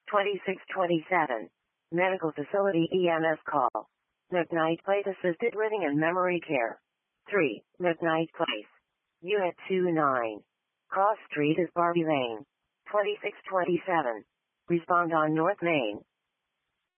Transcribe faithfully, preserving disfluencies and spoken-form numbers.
twenty-six twenty-seven. Medical Facility E M S call. McKnight Place Assisted Living and Memory Care. three. McKnight Place. Unit two nine. Cross Street is Barbie Lane. twenty-six twenty-seven. Respond on North Main.